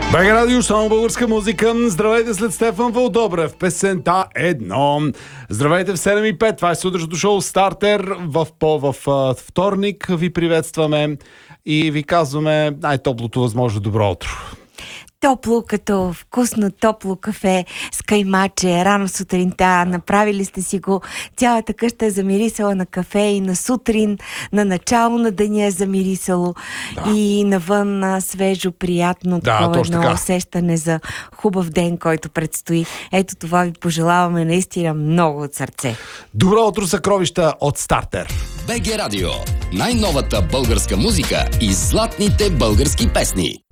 БГ Радио, само българска музика. Здравейте след Стефан Вълдобрев. Песента едно. Здравейте в 7:05. Това е сутрешното шоу Стартер. В вторник ви приветстваме и ви казваме най-топлото възможно добро утро. Топло, като вкусно топло кафе с каймаче, рано сутринта, направили сте си го, цялата къща е замирисала на кафе и на сутрин, на начало на деня е замирисало и навън свежо, приятно, такова едно усещане за хубав ден, който предстои. Ето това ви пожелаваме наистина много от сърце. Добро утро, съкровища от Стартер. БГ Радио. Най-новата българска музика и златните български песни.